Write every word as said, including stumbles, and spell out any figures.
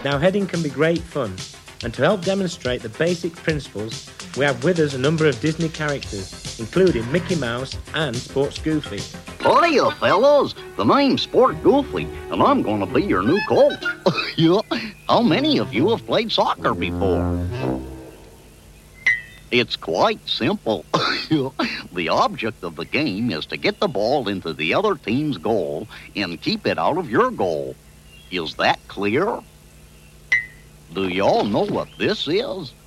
Now, heading can be great fun, and to help demonstrate the basic principles, we have with us a number of Disney characters, including Mickey Mouse and Sports Goofy. Hiya, fellas. The name's Sport Goofy, and I'm going to be your new coach. Yeah. How many of you have played soccer before? It's quite simple. The object of the game is to get the ball into the other team's goal and keep it out of your goal. Is that clear? Do y'all know what this is?